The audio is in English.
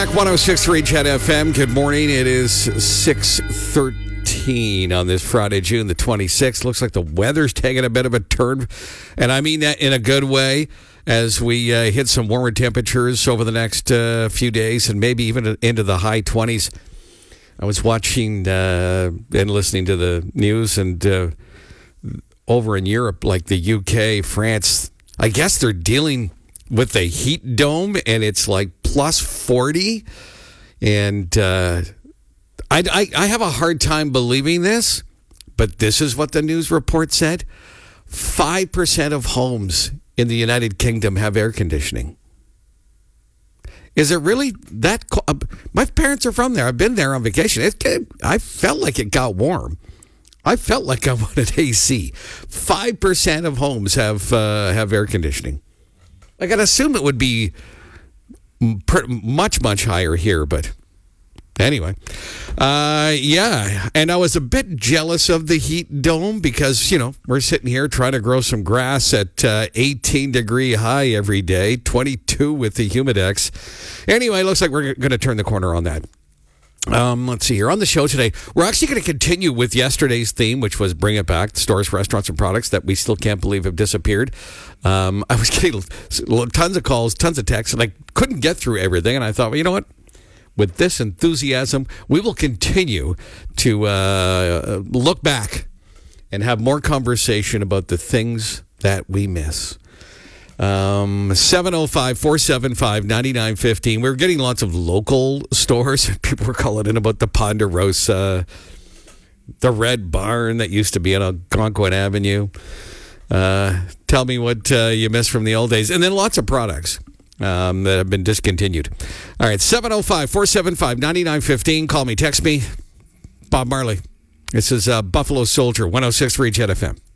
106.3 Chat FM. Good morning. It is 6:13 on this Friday, June the 26th. Looks like the weather's taking a bit of a turn, and I mean that in a good way, as we hit some warmer temperatures over the next few days and maybe even into the high 20s. I was watching and listening to the news, and over in Europe, like the UK, France, I guess they're dealing with a heat dome, and it's like plus 40. And I have a hard time believing this, but this is what the news report said. 5% of homes in the United Kingdom have air conditioning. Is it really that cold? My parents are from there. I've been there on vacation. I felt like it got warm. I felt like I wanted AC. 5% of homes have air conditioning. I gotta assume it would be much higher here, but anyway. Yeah, and I was a bit jealous of the heat dome because, we're sitting here trying to grow some grass at 18-degree high every day, 22 with the Humidex. Anyway, looks like we're going to turn the corner on that. Let's see here. On the show today, we're actually going to continue with yesterday's theme, which was bring it back, stores, restaurants, and products that we still can't believe have disappeared. I was getting tons of calls, tons of texts, and I couldn't get through everything. And I thought, well, you know what? With this enthusiasm, we will continue to look back and have more conversation about the things that we miss. 705-475-9915. We're getting lots of local stores. People were calling in about the Ponderosa, the Red Barn that used to be on Algonquin Avenue. Tell me what you miss from the old days. And then lots of products that have been discontinued. All right, 705-475-9915. Call me, text me. Bob Marley. This is Buffalo Soldier, 106.3 Chat FM.